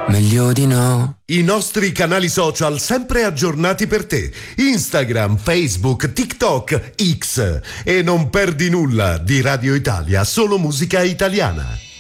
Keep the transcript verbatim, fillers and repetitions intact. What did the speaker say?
meglio di no. I nostri canali social sempre aggiornati per te. Instagram, Facebook, TikTok, X. E non perdi nulla di Radio Italia, solo musica italiana.